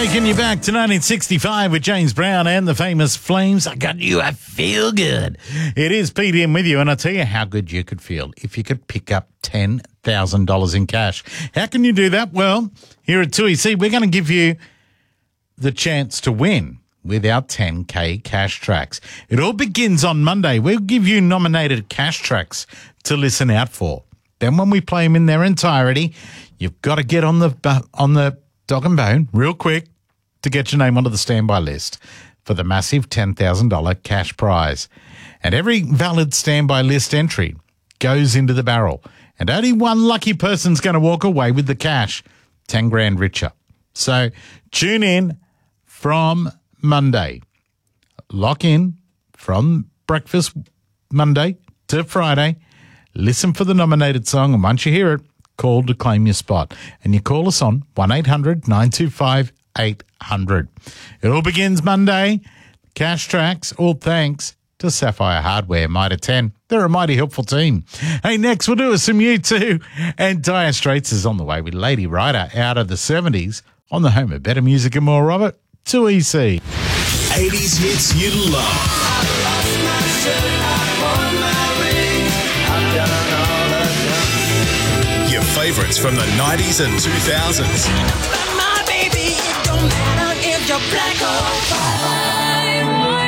Taking you back to 1965 with James Brown and the famous Flames. I got you, I feel good. It is Pete in with you, and I tell you how good you could feel if you could pick up $10,000 in cash. How can you do that? Well, here at 2EC, we're going to give you the chance to win with our 10K cash tracks. It all begins on Monday. We'll give you nominated cash tracks to listen out for. Then when we play them in their entirety, you've got to get on the dog and bone real quick to get your name onto the standby list for the massive $10,000 cash prize. And every valid standby list entry goes into the barrel. And only one lucky person's going to walk away with the cash, 10 grand richer. So tune in from Monday. Lock in from breakfast Monday to Friday. Listen for the nominated song, and once you hear it, call to claim your spot. And you call us on 1-800-925-800. It all begins Monday. Cash tracks, all thanks to Sapphire Hardware, Mitre 10. They're a mighty helpful team. Hey, next we'll do some U2. And Dire Straits is on the way with Lady Rider out of the 70s on the home of better music and more, Robert. 2EC. 80s hits you love. I lost my shirt, I wore my ring. I've done all I've done. Your favourites from the 90s and 2000s. But my baby, it don't matter if you're black or white.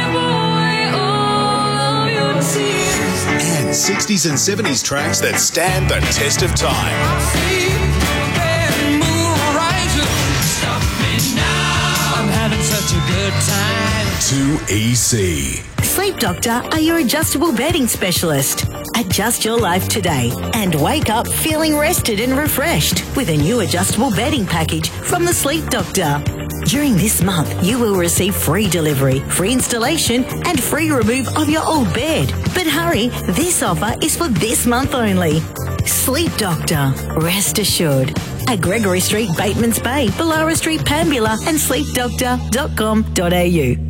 All of your tears. And 60s and 70s tracks that stand the test of time. I see red moon rising. Stop me now. I'm having such a good time. 2EC. Sleep Doctor are your adjustable bedding specialist. Adjust your life today and wake up feeling rested and refreshed with a new adjustable bedding package from the Sleep Doctor. During this month, you will receive free delivery, free installation and free remove of your old bed. But hurry, this offer is for this month only. Sleep Doctor, rest assured. At Gregory Street, Batemans Bay, Bellara Street, Pambula and sleepdoctor.com.au.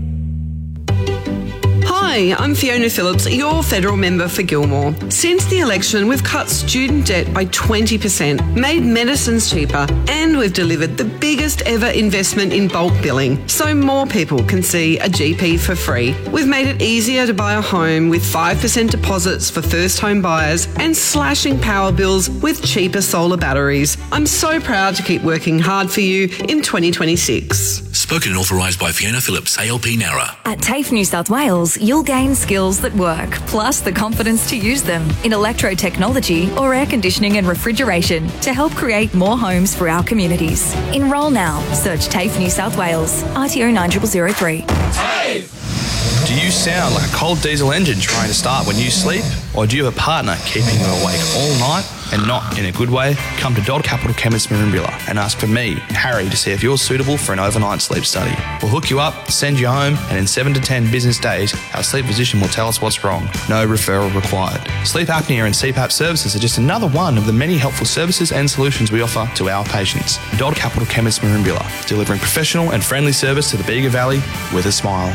Hi, I'm Fiona Phillips, your federal member for Gilmore. Since the election, we've cut student debt by 20%, made medicines cheaper, and we've delivered the biggest ever investment in bulk billing, so more people can see a GP for free. We've made it easier to buy a home with 5% deposits for first home buyers and slashing power bills with cheaper solar batteries. I'm so proud to keep working hard for you in 2026. Spoken and authorised by Fiona Phillips, ALP Nara. At TAFE New South Wales, you'll gain skills that work, plus the confidence to use them in electro-technology or air conditioning and refrigeration to help create more homes for our communities. Enrol now. Search TAFE New South Wales. RTO 9003. Do you sound like a cold diesel engine trying to start when you sleep? Or do you have a partner keeping you awake all night and not in a good way? Come to Dodd Capital Chemist Merimbula and ask for me, Harry, to see if you're suitable for an overnight sleep study. We'll hook you up, send you home, and in 7 to 10 business days, our sleep physician will tell us what's wrong. No referral required. Sleep apnea and CPAP services are just another one of the many helpful services and solutions we offer to our patients. Dodd Capital Chemist Merimbula, delivering professional and friendly service to the Bega Valley with a smile.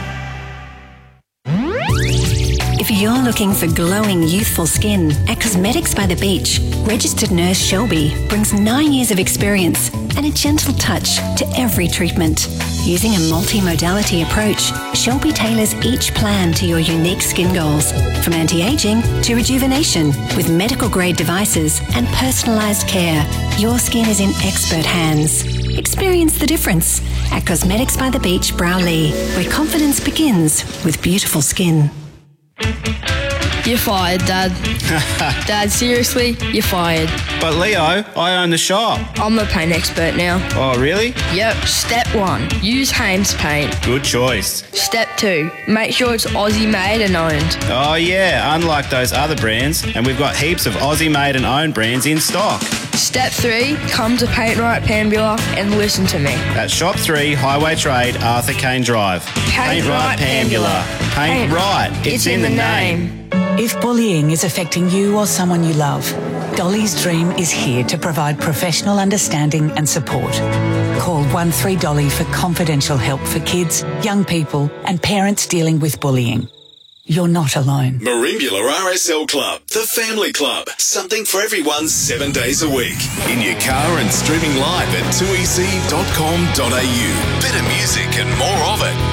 If you're looking for glowing, youthful skin, at Cosmetics by the Beach, registered nurse Shelby brings 9 years of experience and a gentle touch to every treatment. Using a multi-modality approach, Shelby tailors each plan to your unique skin goals, from anti-aging to rejuvenation. With medical-grade devices and personalised care, your skin is in expert hands. Experience the difference at Cosmetics by the Beach, Browley, where confidence begins with beautiful skin. You're fired, Dad. Dad, seriously, you're fired. But Leo, I own the shop. I'm the paint expert now. Oh, really? Yep. Step 1, use Hames paint. Good choice. Step 2, make sure it's Aussie made and owned. Oh yeah, unlike those other brands, and we've got heaps of Aussie made and owned brands in stock. Step 3, come to Paint Right Pambula and listen to me. At Shop 3, Highway Trade, Arthur Kane Drive. Paint Right Pambula. Paint right, it's in the name. If bullying is affecting you or someone you love, Dolly's Dream is here to provide professional understanding and support. Call 13 Dolly for confidential help for kids, young people and parents dealing with bullying. You're not alone. Merimbula RSL Club, the family club. Something for everyone 7 days a week. In your car and streaming live at 2ec.com.au. Better music and more of it